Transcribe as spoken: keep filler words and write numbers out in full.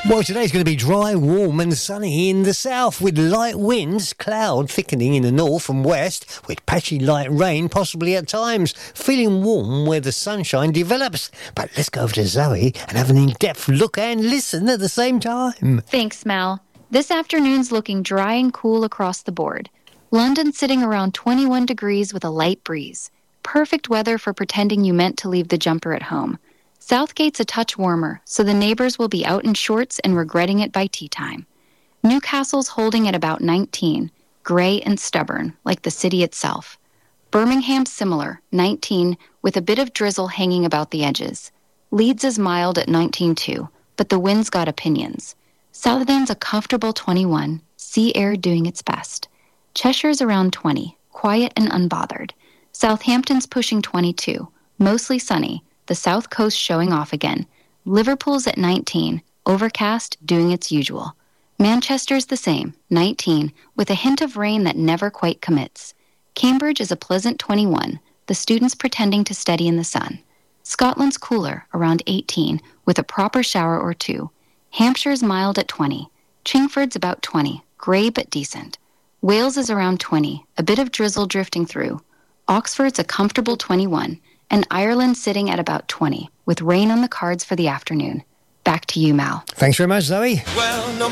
Well, today's going to be dry, warm and sunny in the south with light winds, cloud thickening in the north and west with patchy light rain possibly at times. Feeling warm where the sunshine develops. But let's go over to Zoe and have an in-depth look and listen at the same time. Thanks, Mal. This afternoon's looking dry and cool across the board. London's sitting around twenty-one degrees with a light breeze. Perfect weather for pretending you meant to leave the jumper at home. Southgate's a touch warmer, so the neighbors will be out in shorts and regretting it by tea time. Newcastle's holding at about nineteen, grey and stubborn, like the city itself. Birmingham's similar, nineteen, with a bit of drizzle hanging about the edges. Leeds is mild at nineteen too, but the wind's got opinions. Southern's a comfortable twenty-one, sea air doing its best. Cheshire's around twenty, quiet and unbothered. Southampton's pushing twenty-two, mostly sunny, the south coast showing off again. Liverpool's at nineteen, overcast, doing its usual. Manchester's the same, nineteen, with a hint of rain that never quite commits. Cambridge is a pleasant twenty-one, the students pretending to study in the sun. Scotland's cooler, around eighteen, with a proper shower or two. Hampshire's mild at twenty. Chingford's about twenty, grey but decent. Wales is around twenty, a bit of drizzle drifting through. Oxford's a comfortable twenty-one, and Ireland sitting at about twenty, with rain on the cards for the afternoon. Back to you, Mal. Thanks very much, Zoe. Well, no